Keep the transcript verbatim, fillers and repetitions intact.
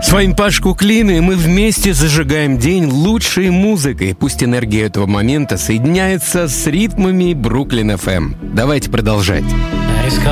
С вами Паш Куклин, и мы вместе зажигаем день лучшей музыкой. Пусть энергия этого момента соединяется с ритмами Бруклин эф эм. Давайте продолжать.